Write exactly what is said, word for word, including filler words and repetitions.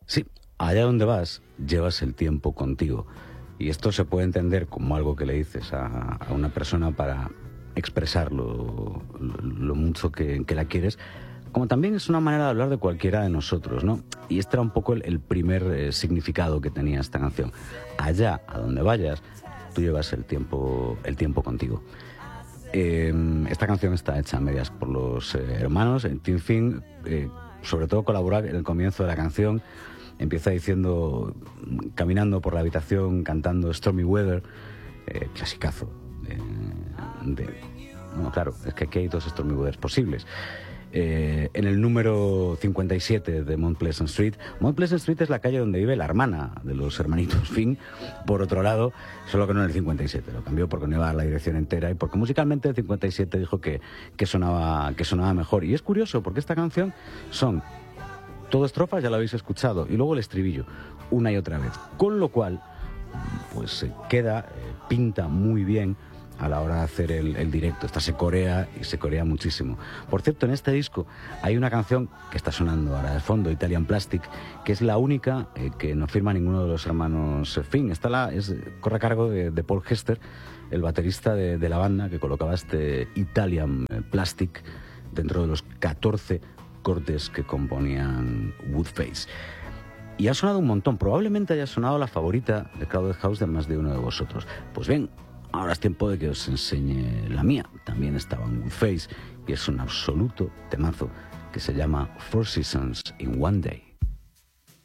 Sí, allá donde vas, llevas el tiempo contigo. Y esto se puede entender como algo que le dices a, a una persona para expresar lo, lo, lo mucho que, que la quieres, como también es una manera de hablar de cualquiera de nosotros, ¿no? Y este era un poco el, el primer eh, significado que tenía esta canción. Allá, a donde vayas, tú llevas el tiempo, el tiempo contigo. Eh, esta canción está hecha a medias por los eh, hermanos. En Tim Finn, eh, sobre todo colaborar en el comienzo de la canción. Empieza diciendo, caminando por la habitación, cantando Stormy Weather, eh, clasicazo. Eh, de, bueno, claro, es que aquí hay dos Stormy Weathers posibles. Eh, en el número cincuenta y siete de Mount Pleasant Street. Mount Pleasant Street es la calle donde vive la hermana de los hermanitos Finn, por otro lado, solo que no en el cincuenta y siete, lo cambió porque no iba a dar la dirección entera y porque musicalmente el cincuenta y siete dijo que, que, sonaba, que sonaba mejor. Y es curioso porque esta canción son todo estrofas, ya lo habéis escuchado, y luego el estribillo, una y otra vez, con lo cual pues se queda, eh, pinta muy bien a la hora de hacer el, el directo. Esta se corea y se corea muchísimo. Por cierto, en este disco hay una canción que está sonando ahora de fondo, Italian Plastic, que es la única eh, que no firma ninguno de los hermanos Finn. Esta la, es, corre a cargo de, de Paul Hester, el baterista de, de la banda, que colocaba este Italian Plastic dentro de los catorce cortes que componían Woodface. Y ha sonado un montón. Probablemente haya sonado la favorita de Crowded House de más de uno de vosotros. Pues bien, ahora es tiempo de que os enseñe la mía. También estaba en Woodface y es un absoluto temazo que se llama Four Seasons in One Day.